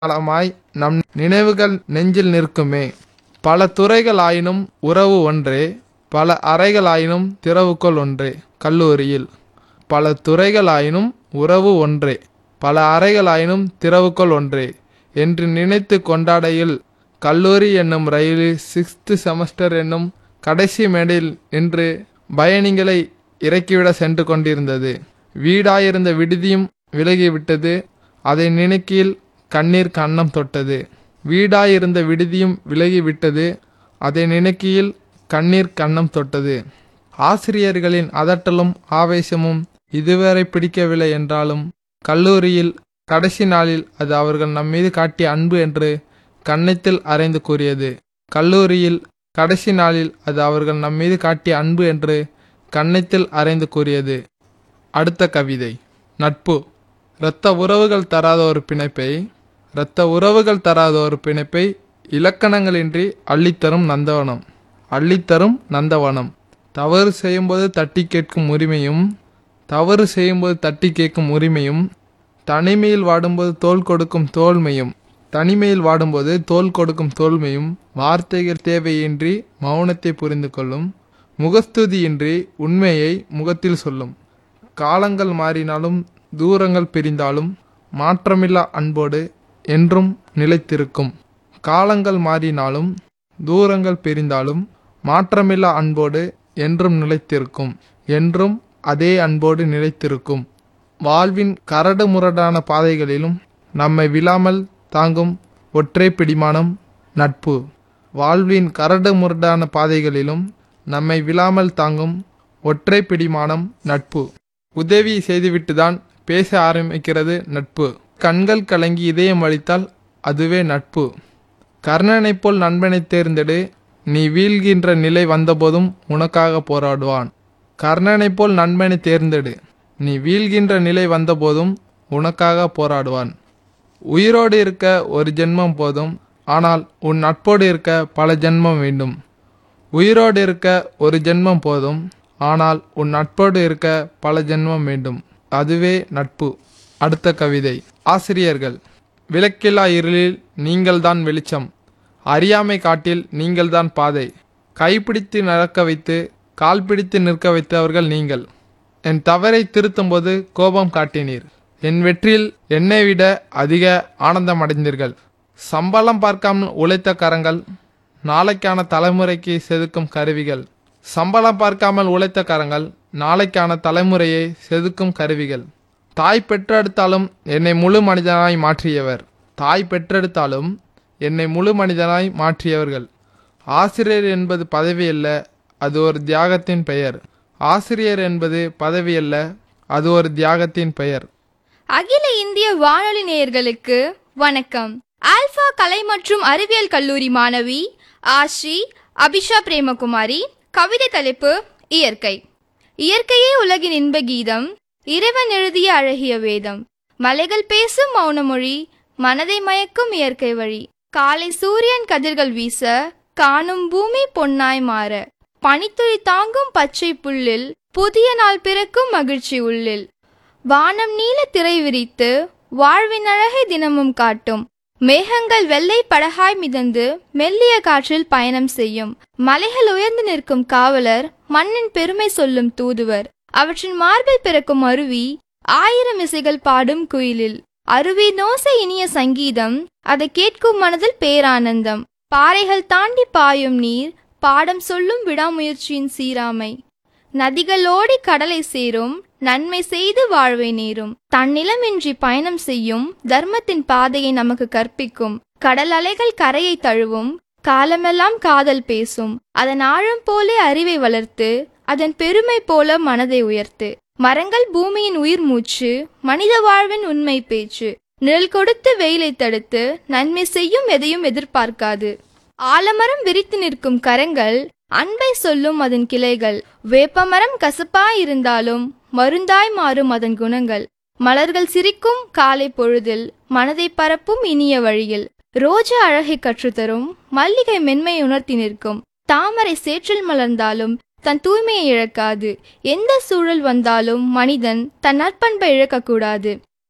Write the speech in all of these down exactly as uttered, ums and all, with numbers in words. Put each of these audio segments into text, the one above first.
காலமாய் நம் நினைவுகள் நெஞ்சில் நிற்குமே. பல துறைகள் ஆயினும் உறவு ஒன்றே, பல அறைகள் ஆயினும் திறவுகோல் ஒன்றே. கல்லூரியில் பல துறைகள் ஆயினும் உறவு ஒன்றே, பல அறைகள் ஆயினும் திறவுகோல் ஒன்றே என்று நினைத்து கொண்டாடையில் கல்லூரி என்னும் ரயிலில் சிக்ஸ்த் செமஸ்டர் என்னும் கடைசி மேடையில் நின்று பயணிகளை இறக்கிவிட சென்று கொண்டிருந்தது. வீடாயிருந்த விடுதியும் விலகிவிட்டது. அதை நினைக்கையில் கண்ணீர் கன்னம் தொட்டது. வீடாயிருந்த விடுதியும் விலகிவிட்டது. அதை நினைக்கையில் கண்ணீர் கன்னம் தொட்டது. ஆசிரியர்களின் அதட்டலும் ஆவேசமும் இதுவரை பிடிக்கவில்லை என்றாலும் கல்லூரியில் கடைசி நாளில் அது அவர்கள் நம்மீது காட்டிய அன்பு என்று கன்னத்தில் அறைந்து கூறியது. கல்லூரியில் கடைசி நாளில் அது அவர்கள் நம்மீது காட்டிய அன்பு என்று கன்னத்தில் அறைந்து கூறியது. அடுத்த கவிதை. நட்பு. இரத்த உறவுகள் தராத ஒரு பிணைப்பை இரத்த உறவுகள் தராத ஒரு பிணைப்பை இலக்கணங்களின்றி அள்ளித்தரும் நந்தவனம் அள்ளித்தரும் நந்தவனம். தவறு செய்யும்போது தட்டி கேட்கும் உரிமையும் தவறு செய்யும்போது தட்டி கேட்கும் உரிமையும் தனிமையில் வாடும்போது தோள் கொடுக்கும் தோள்மையும் தனிமையில் வாடும்போது தோள் கொடுக்கும் தோள்மையும் வார்த்தைகள் தேவையின்றி மௌனத்தை புரிந்து கொள்ளும் முகஸ்துதியின்றி உண்மையை முகத்தில் சொல்லும். காலங்கள் மாறினாலும் தூரங்கள் பிரிந்தாலும் மாற்றமில்லா அன்போடு என்றும் நிலைத்திருக்கும். காலங்கள் மாறினாலும் தூரங்கள் பிரிந்தாலும் மாற்றமில்லா அன்போடு என்றும் நிலைத்திருக்கும். என்றும் அதே அன்போடு நிலைத்திருக்கும். வாழ்வின் கரடு முரடான பாதைகளிலும் நம்மை விழாமல் தாங்கும் ஒற்றை பிடிமானம் நட்பு. வாழ்வின் கரடு முரடான பாதைகளிலும் நம்மை விழாமல் தாங்கும் ஒற்றை பிடிமானம் நட்பு. உதவி செய்துவிட்டுதான் பேச ஆரம்பிக்கிறது நட்பு. கண்கள் கலங்கி இதயம் வலித்தால் அதுவே நட்பு. கர்ணனைப் போல் நண்பனை தேர்ந்தெடு, நீ வீழ்கின்ற நிலை வந்தபோதும் உனக்காக போராடுவான். கர்ணனைப் போல் நண்பனை தேர்ந்தெடு, நீ வீழ்கின்ற நிலை வந்தபோதும் உனக்காக போராடுவான். உயிரோடு இருக்க ஒரு ஜென்மம் போதும், ஆனால் உன் நட்போடு இருக்க பல ஜென்மம் வேண்டும். உயிரோடு இருக்க ஒரு ஜென்மம் போதும், ஆனால் உன் நட்போடு இருக்க பல ஜென்மம் வேண்டும். அதுவே நட்பு. அடுத்த கவிதை. ஆசிரியர்கள். விளக்கில்லா இருளில் நீங்கள்தான் வெளிச்சம், அறியாமை காட்டில் நீங்கள்தான் பாதை. கைப்பிடித்து நடக்க வைத்து கால் பிடித்து நிற்க வைத்தவர்கள் நீங்கள். என் தவறை திருத்தும்போது கோபம் காட்டினீர். என் வெற்றியில் என்னை விட அதிக ஆனந்தம் அடைந்தீர்கள். சம்பளம் பார்க்காமல் உழைத்த கரங்கள் நாளைக்கான தலைமுறைக்கு செதுக்கும் கருவிகள். சம்பளம் பார்க்காமல் உழைத்த கரங்கள் நாளைக்கான தலைமுறையை செதுக்கும் கருவிகள். தாய் பெற்றெடுத்தாலும் என்னை முழு மனிதனாய் மாற்றியவர். தாய் பெற்றெடுத்தாலும் என்னை முழு மனிதனாய் மாற்றியவர்கள். ஆசிரியர் என்பது பதவி அல்ல, அது ஒரு தியாகத்தின் பெயர். ஆசிரியர் என்பது பதவி அல்ல, அது ஒரு தியாகத்தின் பெயர். அகில இந்திய வானொலி நேயர்களுக்கு வணக்கம். ஆல்பா கலை மற்றும் அறிவியல் கல்லூரி மாணவி ஆஸ்ரீ அபிஷா பிரேமகுமாரி. கவிதை தலைப்பு இயற்கை. இயற்கையே உலகின் இன்ப கீதம், இறைவன் எழுதிய அழகிய வேதம். மலைகள் பேசும் மௌனமொழி, மனதை மயக்கும் இயற்கை வழி. காலை சூரியன் கதிர்கள் வீச, காணும் பூமி பொன்னாய் மாற, பனித்துளி தாங்கும் பச்சை புல்லில் புதிய நாள் பிறக்கும் மகிழ்ச்சி உள்ளில். வானம் நீல திரை விரித்து வாழ்வின் அழகை தினமும் காட்டும். மேகங்கள் வெள்ளை படகாய் மிதந்து மெல்லிய காற்றில் பயணம் செய்யும். மலைகள் உயர்ந்து நிற்கும் காவலர், மண்ணின் பெருமை சொல்லும் தூதுவர். அவற்றின் மார்பில் பிறக்கும் அருவி, ஆயிரம் இசைகள் பாடும் குயிலில். அருவி நோசை இனிய சங்கீதம், அதை கேட்கும் மனதில் பேரானந்தம். பாறைகள் தாண்டி பாயும் நீர், பாடம் சொல்லும் விடாமுயற்சியின் சீராமை. நதிகள் ஓடி கடலை சேரும், நன்மை செய்து வாழ்வை நேரும். தன்னிலமின்றி பயணம் செய்யும் தர்மத்தின் பாதையை நமக்கு கற்பிக்கும். கடல் அலைகள் கரையை தழுவும், காலமெல்லாம் காதல் பேசும். அதன் ஆழம் போலே அறிவை வளர்த்து, அதன் பெருமை போல மனதை உயர்த்து. மரங்கள் பூமியின் உயிர் மூச்சு, மனித வாழ்வின் உண்மை பேச்சு. நிழல் கொடுத்து வெயிலை தடுத்து, நன்மை செய்யும் எதையும் எதிர்பார்க்காது. ஆலமரம் விரித்து நிற்கும் கரங்கள், அன்பை சொல்லும் அதன் கிளைகள். வேப்பமரம் கசப்பாயிருந்தாலும் மருந்தாய் மாறும் அதன் குணங்கள். மலர்கள் சிரிக்கும் காலை பொழுதில், மனதை பரப்பும் இனிய வழியில். ரோஜா அழகை கற்றுத்தரும், மல்லிகை மென்மையை உணர்த்தி நிற்கும். தாமரை சேற்றில் மலர்ந்தாலும் தன் தூய்மையை இழக்காது. எந்த சூழல் வந்தாலும் மனிதன் தன் நற்பண்பை இழக்கக்கூடாது.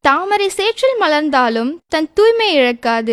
தாமரை சேற்றில் மலர்ந்தாலும் தன் தூய்மை இழக்காது.